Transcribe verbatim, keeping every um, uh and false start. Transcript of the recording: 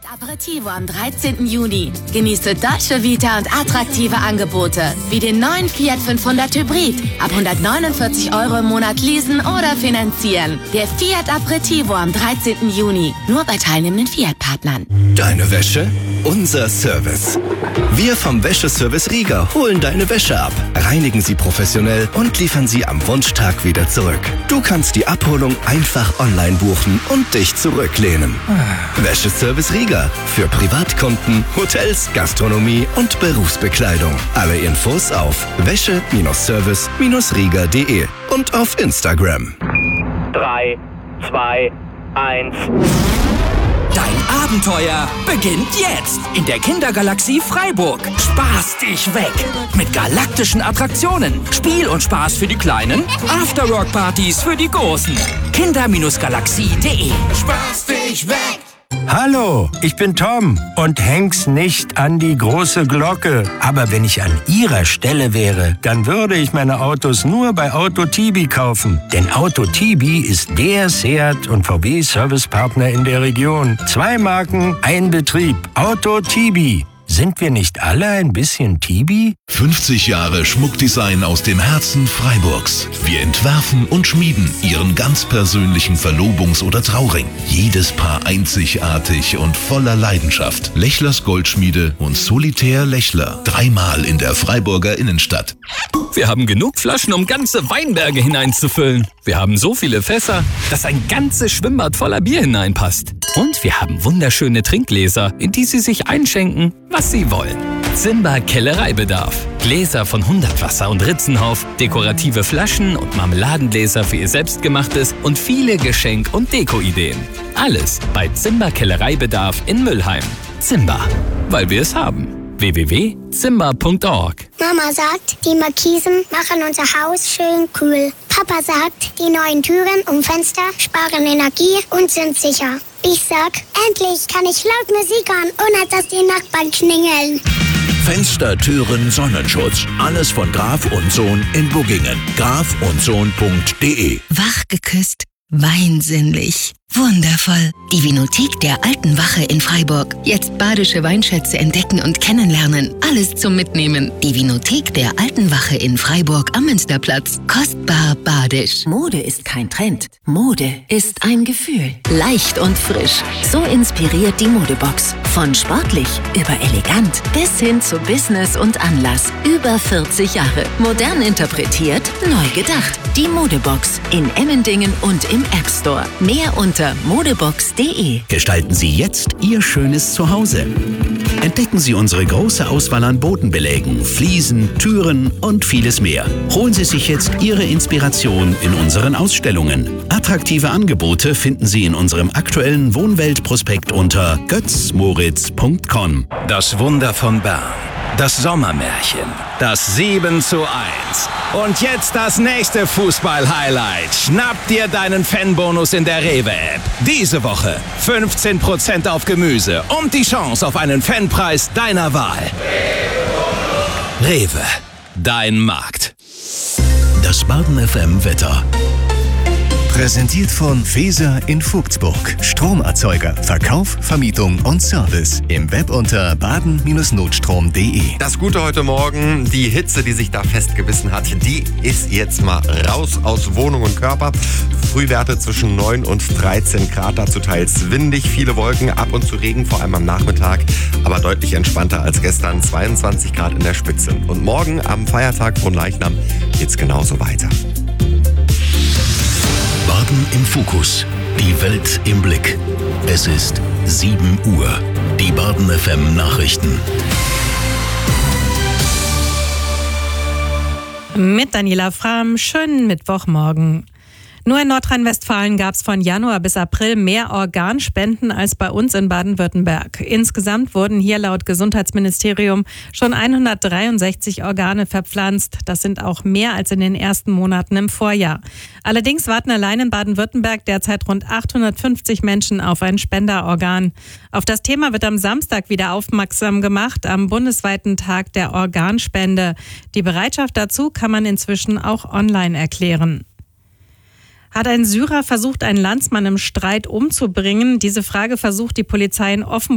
Aperitivo am dreizehnten Juni. Genieße Dolce Vita und attraktive Angebote, wie den neuen Fiat fünfhundert Hybrid. Ab hundertneunundvierzig Euro im Monat leasen oder finanzieren. Der Fiat Aperitivo am dreizehnten Juni. Nur bei teilnehmenden Fiat-Partnern. Deine Wäsche? Unser Service. Wir vom Wäscheservice Rieger holen deine Wäsche ab, reinigen sie professionell und liefern sie am Wunschtag wieder zurück. Du kannst die Abholung einfach online buchen und dich zurücklehnen. Wäscheservice Rieger. Für Privatkunden, Hotels, Gastronomie und Berufsbekleidung. Alle Infos auf wäsche-service rieger punkt de und auf Instagram. drei, zwei, eins. Dein Abenteuer beginnt jetzt in der Kindergalaxie Freiburg. Spaß dich weg mit galaktischen Attraktionen, Spiel und Spaß für die Kleinen, Afterwork-Partys für die Großen. kinder Galaxie punkt de. Spaß dich weg! Hallo, ich bin Tom und häng's nicht an die große Glocke. Aber wenn ich an Ihrer Stelle wäre, dann würde ich meine Autos nur bei Auto Tibi kaufen. Denn Auto Tibi ist der Seat und V W Servicepartner in der Region. Zwei Marken, ein Betrieb. Auto Tibi. Sind wir nicht alle ein bisschen Tibi? fünfzig Jahre Schmuckdesign aus dem Herzen Freiburgs. Wir entwerfen und schmieden Ihren ganz persönlichen Verlobungs- oder Trauring. Jedes Paar einzigartig und voller Leidenschaft. Lechlers Goldschmiede und Solitär Lechler. Dreimal in der Freiburger Innenstadt. Wir haben genug Flaschen, um ganze Weinberge hineinzufüllen. Wir haben so viele Fässer, dass ein ganzes Schwimmbad voller Bier hineinpasst. Und wir haben wunderschöne Trinkgläser, in die Sie sich einschenken, was Sie wollen. Zimba Kellereibedarf. Gläser von Hundertwasser und Ritzenhof, dekorative Flaschen und Marmeladengläser für Ihr Selbstgemachtes und viele Geschenk- und Deko-Ideen. Alles bei Zimba Kellereibedarf in Müllheim. Zimba, weil wir es haben. w w w punkt zimba punkt org. Mama sagt, die Markisen machen unser Haus schön kühl. Papa sagt, die neuen Türen und Fenster sparen Energie und sind sicher. Ich sag, endlich kann ich laut Musik hören, ohne dass die Nachbarn klingeln. Fenster, Türen, Sonnenschutz. Alles von Graf und Sohn in Buggingen. graf und sohn punkt de. Wach geküsst, weinsinnlich. Wundervoll. Die Vinothek der Alten Wache in Freiburg. Jetzt badische Weinschätze entdecken und kennenlernen. Alles zum Mitnehmen. Die Vinothek der Alten Wache in Freiburg am Münsterplatz. Kostbar badisch. Mode ist kein Trend. Mode ist ein Gefühl. Leicht und frisch. So inspiriert die Modebox. Von sportlich über elegant bis hin zu Business und Anlass. Über vierzig Jahre. Modern interpretiert, neu gedacht. Die Modebox in Emmendingen und im App Store. Mehr unter modebox punkt de. Gestalten Sie jetzt Ihr schönes Zuhause. Entdecken Sie unsere große Auswahl an Bodenbelägen, Fliesen, Türen und vieles mehr. Holen Sie sich jetzt Ihre Inspiration in unseren Ausstellungen. Attraktive Angebote finden Sie in unserem aktuellen Wohnweltprospekt unter götz moritz punkt com. Das Wunder von Bern. Das Sommermärchen. Das sieben zu eins. Und jetzt das nächste Fußball-Highlight. Schnapp dir deinen Fanbonus in der Rewe-App. Diese Woche fünfzehn Prozent auf Gemüse und die Chance auf einen Fanpreis deiner Wahl. Rewe, dein Markt. Das Baden F M Wetter. Präsentiert von Feser in Vogtsburg. Stromerzeuger, Verkauf, Vermietung und Service. Im Web unter baden Notstrom punkt de. Das Gute heute Morgen, die Hitze, die sich da festgebissen hat, die ist jetzt mal raus aus Wohnung und Körper. Frühwerte zwischen neun und dreizehn Grad, dazu teils windig, viele Wolken, ab und zu Regen, vor allem am Nachmittag, aber deutlich entspannter als gestern, zweiundzwanzig Grad in der Spitze. Und morgen am Feiertag Fronleichnam geht's genauso weiter. Baden im Fokus. Die Welt im Blick. Es ist sieben Uhr. Die Baden F M Nachrichten. Mit Daniela Frahm, schönen Mittwochmorgen. Nur in Nordrhein-Westfalen gab es von Januar bis April mehr Organspenden als bei uns in Baden-Württemberg. Insgesamt wurden hier laut Gesundheitsministerium schon hundertdreiundsechzig Organe verpflanzt. Das sind auch mehr als in den ersten Monaten im Vorjahr. Allerdings warten allein in Baden-Württemberg derzeit rund achthundertfünfzig Menschen auf ein Spenderorgan. Auf das Thema wird am Samstag wieder aufmerksam gemacht, am bundesweiten Tag der Organspende. Die Bereitschaft dazu kann man inzwischen auch online erklären. Hat ein Syrer versucht, einen Landsmann im Streit umzubringen? Diese Frage versucht die Polizei in Offenburg